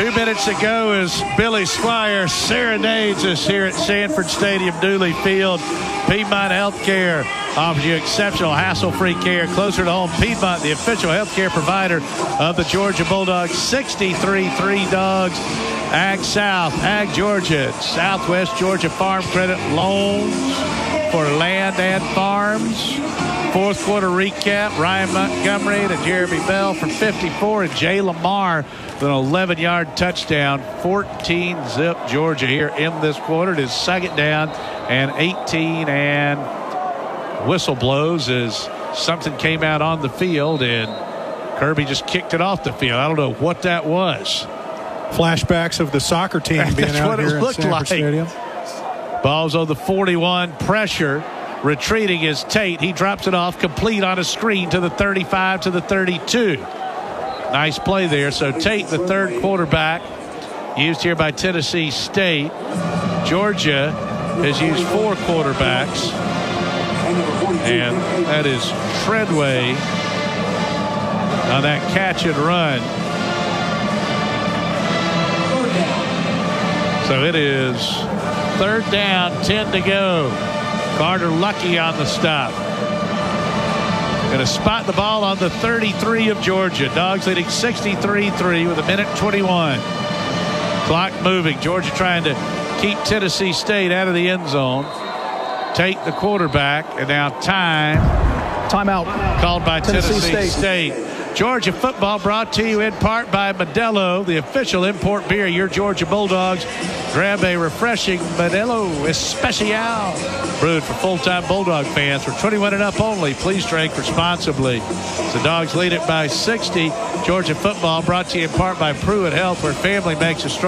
2 minutes ago as Billy Squire serenades us here at Sanford Stadium, Dooley Field. Piedmont Healthcare offers you exceptional hassle-free care closer to home. Piedmont, the official healthcare provider of the Georgia Bulldogs. 63-3 Dogs. Ag South, Ag Georgia, Southwest Georgia Farm Credit loans for land and farms. Fourth quarter recap, Ryan Montgomery to Jeremy Bell for 54, and Jay Lamar with an 11-yard touchdown. 14-zip Georgia here in this quarter. It is second down and 18, and whistle blows as something came out on the field, and Kirby just kicked it off the field. I don't know what that was. Flashbacks of the soccer team being out here in Sanford Stadium. Ball's on the 41, pressure. Retreating is Tate. He drops it off complete on a screen to the 35 to the 32. Nice play there. So Tate, the third quarterback, used here by Tennessee State. Georgia has used 4 quarterbacks. And that is Treadway on that catch and run. So it is third down, 10 to go. Carter Lucky on the stop. Going to spot the ball on the 33 of Georgia. Dogs leading 63-3 with 1:21. Clock moving. Georgia trying to keep Tennessee State out of the end zone. Tate, the quarterback, and now timeout called by Tennessee State. Georgia football brought to you in part by Modelo, the official import beer of your Georgia Bulldogs. Grab a refreshing Modelo Especial, brewed for full-time Bulldog fans for 21 and up only. Please drink responsibly. The Dogs lead it by 60. Georgia football brought to you in part by Pruitt Health, where family makes a strong